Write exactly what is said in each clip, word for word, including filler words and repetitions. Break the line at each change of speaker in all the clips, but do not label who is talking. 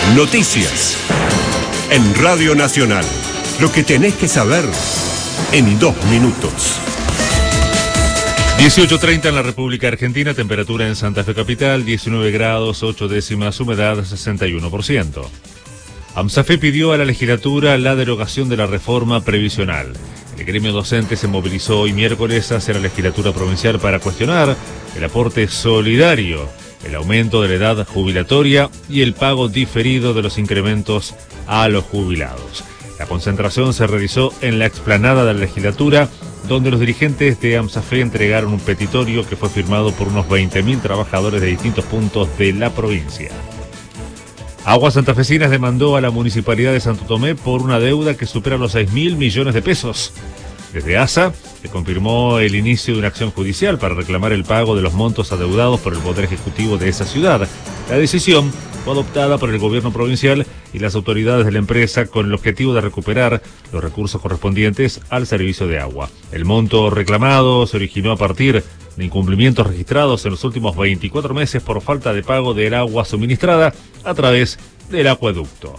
Noticias. En Radio Nacional. Lo que tenés que saber en dos minutos.
dieciocho treinta en la República Argentina, temperatura en Santa Fe Capital, diecinueve grados, ocho décimas, humedad sesenta y uno por ciento. AMSAFE pidió a la legislatura la derogación de la reforma previsional. El gremio docente se movilizó hoy miércoles hacia la legislatura provincial para cuestionar el aporte solidario, el aumento de la edad jubilatoria y el pago diferido de los incrementos a los jubilados. La concentración se realizó en la explanada de la legislatura, donde los dirigentes de AMSAFE entregaron un petitorio que fue firmado por unos veinte mil trabajadores de distintos puntos de la provincia. Aguas Santafesinas demandó a la Municipalidad de Santo Tomé por una deuda que supera los seis mil millones de pesos. Desde ASA se confirmó el inicio de una acción judicial para reclamar el pago de los montos adeudados por el Poder Ejecutivo de esa ciudad. La decisión fue adoptada por el gobierno provincial y las autoridades de la empresa con el objetivo de recuperar los recursos correspondientes al servicio de agua. El monto reclamado se originó a partir de incumplimientos registrados en los últimos veinticuatro meses por falta de pago del agua suministrada a través del acueducto.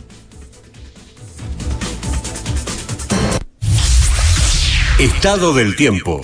Estado del tiempo.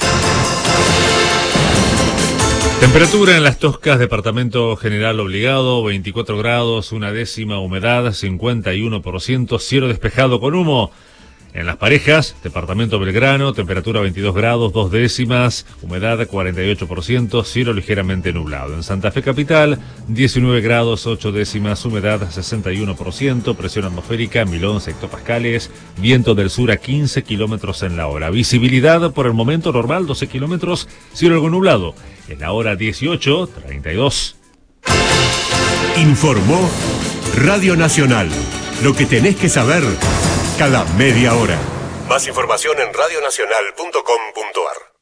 Temperatura en Las Toscas, departamento general obligado, veinticuatro grados, una décima, humedad cincuenta y uno por ciento, cielo despejado con humo. En Las Parejas, departamento Belgrano, temperatura veintidós grados, dos décimas, humedad cuarenta y ocho por ciento, cielo ligeramente nublado. En Santa Fe Capital, diecinueve grados, ocho décimas, humedad sesenta y uno por ciento, presión atmosférica mil once hectopascales, viento del sur a quince kilómetros en la hora. Visibilidad por el momento normal, doce kilómetros, cielo algo nublado. En la hora dieciocho treinta y dos.
Informó Radio Nacional. Lo que tenés que saber cada media hora. Más información en radionacional punto com punto ar.